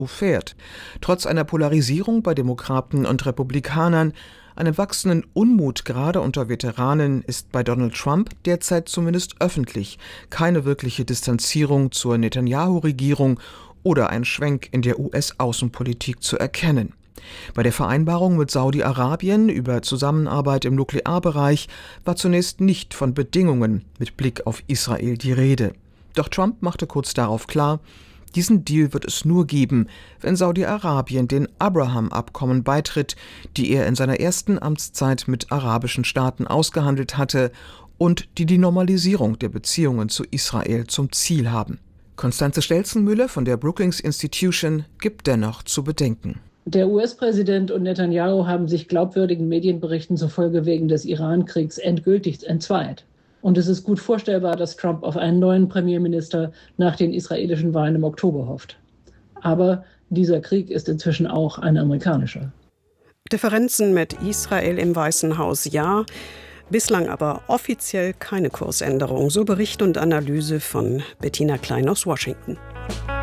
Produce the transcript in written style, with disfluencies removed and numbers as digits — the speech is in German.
EU fährt. Trotz einer Polarisierung bei Demokraten und Republikanern, einem wachsenden Unmut gerade unter Veteranen, ist bei Donald Trump derzeit zumindest öffentlich keine wirkliche Distanzierung zur Netanyahu-Regierung oder ein Schwenk in der US-Außenpolitik zu erkennen. Bei der Vereinbarung mit Saudi-Arabien über Zusammenarbeit im Nuklearbereich war zunächst nicht von Bedingungen mit Blick auf Israel die Rede. Doch Trump machte kurz darauf klar, diesen Deal wird es nur geben, wenn Saudi-Arabien den Abraham-Abkommen beitritt, die er in seiner ersten Amtszeit mit arabischen Staaten ausgehandelt hatte und die Normalisierung der Beziehungen zu Israel zum Ziel haben. Constanze Stelzenmüller von der Brookings Institution gibt dennoch zu bedenken. Der US-Präsident und Netanyahu haben sich glaubwürdigen Medienberichten zufolge wegen des Iran-Kriegs endgültig entzweit. Und es ist gut vorstellbar, dass Trump auf einen neuen Premierminister nach den israelischen Wahlen im Oktober hofft. Aber dieser Krieg ist inzwischen auch ein amerikanischer. Differenzen mit Israel im Weißen Haus, ja. Bislang aber offiziell keine Kursänderung. So Bericht und Analyse von Bettina Klein aus Washington.